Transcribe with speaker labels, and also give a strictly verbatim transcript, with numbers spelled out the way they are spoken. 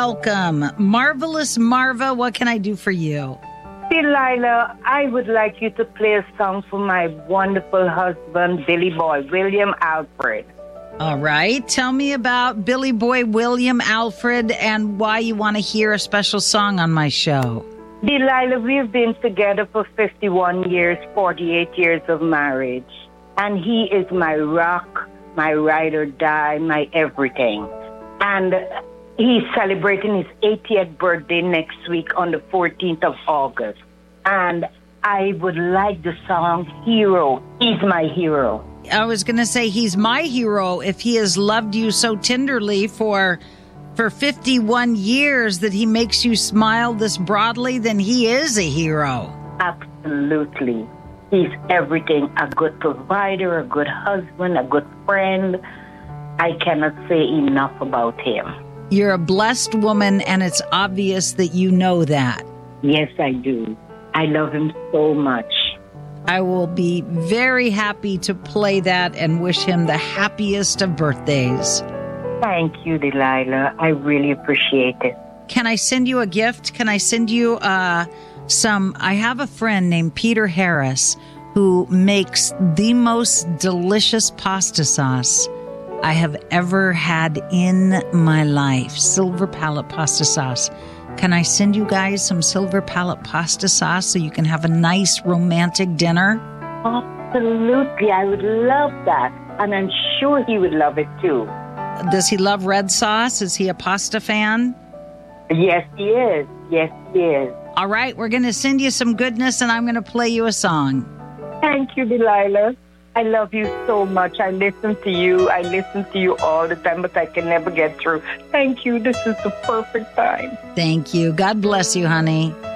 Speaker 1: welcome. Marvelous Marva, what can I do for you?
Speaker 2: Delilah, I would like you to play a song for my wonderful husband, Billy Boy, William Alfred.
Speaker 1: All right. Tell me about Billy Boy William Alfred and why you want to hear a special song on my show.
Speaker 2: Delilah, we've been together for fifty-one years, forty-eight years of marriage. And he is my rock, my ride or die, my everything. And he's celebrating his eightieth birthday next week on the fourteenth of August. And I would like the song Hero. He's my hero.
Speaker 1: I was going to say he's my hero if he has loved you so tenderly for for fifty-one years that he makes you smile this broadly, then he is a hero.
Speaker 2: Absolutely. He's everything. A good provider, a good husband, a good friend. I cannot say enough about him.
Speaker 1: You're a blessed woman, and it's obvious that you know that.
Speaker 2: Yes, I do. I love him so much.
Speaker 1: I will be very happy to play that and wish him the happiest of birthdays.
Speaker 2: Thank you, Delilah. I really appreciate it.
Speaker 1: Can I send you a gift? Can I send you uh, some? I have a friend named Peter Harris who makes the most delicious pasta sauce I have ever had in my life. Silver Palette pasta sauce. Can I send you guys some Silver Palette pasta sauce so you can have a nice romantic dinner?
Speaker 2: Absolutely. I would love that. And I'm sure he would love it too.
Speaker 1: Does he love red sauce? Is he a pasta fan?
Speaker 2: Yes, he is. Yes, he is.
Speaker 1: All right. We're going to send you some goodness, and I'm going to play you a song.
Speaker 2: Thank you, Delilah. I love you so much. I listen to you. I listen to you all the time, but I can never get through. Thank you. This is the perfect time.
Speaker 1: Thank you. God bless you, honey.